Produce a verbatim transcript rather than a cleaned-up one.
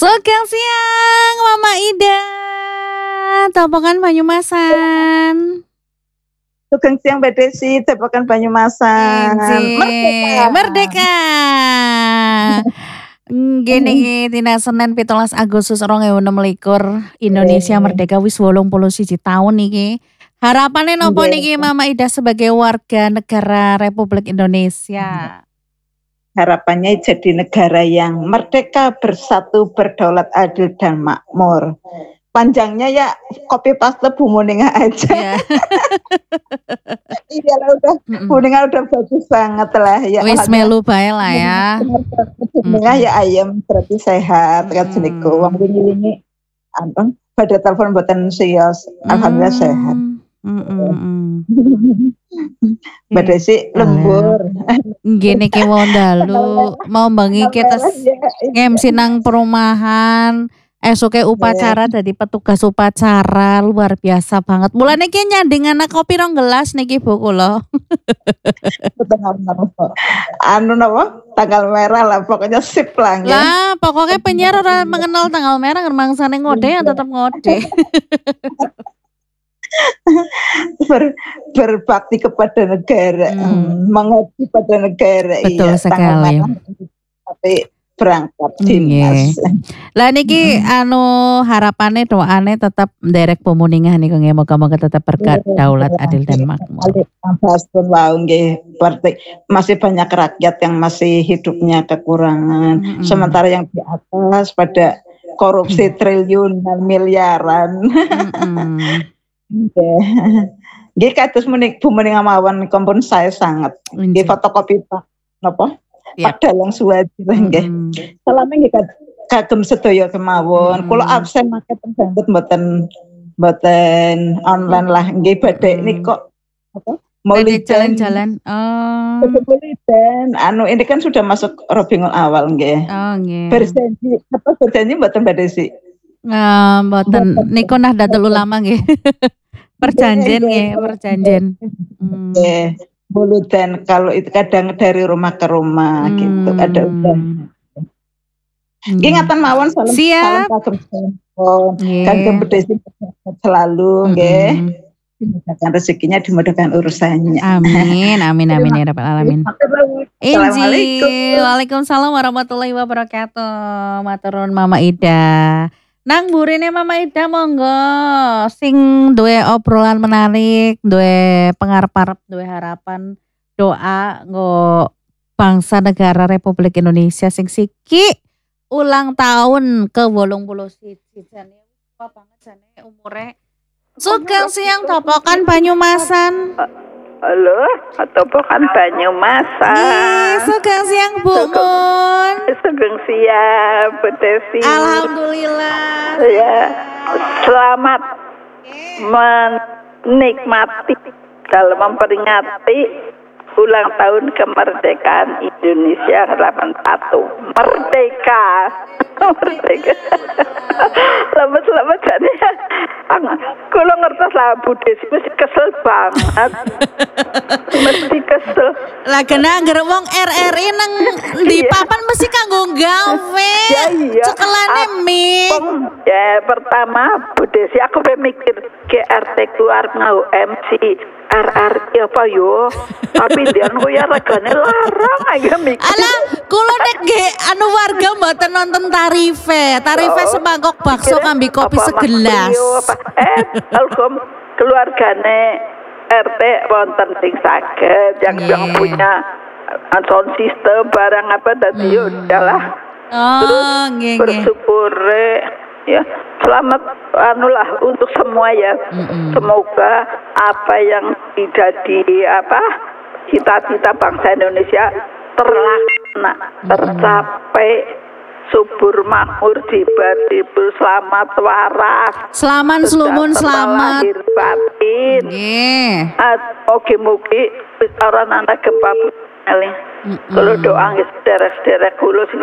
Sugeng siang Mama Ida, Topokan Banyumasan. Sugeng siang Mbak Desi, Topokan Banyumasan. Merdeka, merdeka. Gini dina Senin pitulas Agustus rong ewu enam likur Indonesia merdeka wis wolung puluh siji tahun niki. Harapannya nopo niki Mama Ida sebagai warga negara Republik Indonesia? Harapannya jadi negara yang merdeka, bersatu, berdaulat, adil dan makmur. Panjangnya ya copy paste Bu Muninga aja. Yeah. Iya lah udah, mm-mm. Bu Muninga udah bagus banget lah ya. Wis melu bae lah ya. Bu Muninga ya ayam berarti sehat kan jeniku. Wong wingi-wingi anteng badhe telepon mboten siyos. Alhamdulillah sehat. Mm-mm. Mbak Desi lembur. Gini ki mau dalu mau bangi kita ngemsi nang perumahan. Esoke upacara dari petugas upacara luar biasa banget. Mulane ki nyanding anak kopi rong gelas niki Bu kula. Anu napa? Tanggal merah lah pokoknya sip lah. Lah pokoknya penyiar ora mengenal tanggal merah ngemangsane ngode yang tetap ngode. Ber, berbakti kepada negara, hmm. mengabdi pada negara. Betul iya, sekali. Tapi berangkat dinas. Lah niki hmm. anu harapannya doane tetap nderek pemuningan niku nggih moga-moga tetap berkat daulat adil dan makmur. Masih banyak rakyat yang masih hidupnya kekurangan, hmm. sementara yang di atas pada korupsi hmm. triliunan miliaran. Hmm. Nggih kados menik Bu Muning mawon kompon saya sangat. Nggih fotokopi Pak napa? Pak Dalang Suwadi nggih. Salame nggih kagem sedaya kemawon. Kula absen maket sambut mboten mboten online lah nggih badhe nika apa? Mau jalan-jalan. Oh. Dan anu ini kan sudah masuk Rabiul Awal nggih. Oh nggih. Berjanji apa berjanji mboten Mbak Desi? Nah, mboten niku Nahdlatul Ulama nggih. Perjanjian nggih, perjanjian. Nggih. Bulu dan kalau itu kadang dari rumah ke rumah hmm. gitu ada udah. Nggih hmm. ngaten mawon salam Siap. salam kagem kagem Desi selalu nggih. Dimudahkan rezekinya, dimudahkan urusannya. Amin, amin, amin ya rabbal alamin. Assalamualaikum. Waalaikumsalam warahmatullahi wabarakatuh. Matur nuwun Mama Ida. Nang burine Mama Ida monggo sing duwe obrolan menarik, duwe pengarep-arep, duwe harapan, doa nggo bangsa negara Republik Indonesia sing siki ulang tahun ke wolung puluh siji jane apa banget jane umure. Sugeng siang Topokan Banyumasan. Halo, Topokan Banyumasan. Ih, sugeng siang Bu Mun. Sugeng siang Bu Desi. Alhamdulillah. Ya, selamat menikmati dalam memperingati ulang tahun kemerdekaan Indonesia delapan puluh satu. Merdeka. Merdeka. Selamat-selamat jadi. Kalau ngertos lah Bu Desi mesti kesel banget. Mesti kesel. Lah kena anggere wong R R I nang di papan mesti kanggo gawe. Ya iya. Cekelane mik. Ya pertama Bu Desi aku mikir ke R T keluar ngau M C R R I apa yo. Tapi dia ku ya regane larang aja mikir. Alah, kula nek nggih anu warga mboten nonton tarife. Tarife semangkok bakso kambi kopi segelas. Eh, alkom keluargane R T wonten sing saged yang yeah. yang punya sound system barang apa tadi hmm. udahlah. Oh, terus nge, bersyukur ya. Selamat anulah untuk semua ya. Mm-mm. Semoga apa yang jadi apa cita-cita bangsa Indonesia terlaksana, mm-mm. tercapai subur makmur jibar-jibur selamat waras. Selamat selumun selamat. Lahir batin. Nggih. Mugi-mugi orang anak gempa bumi. Kalau doa nggih sederek-sederek kula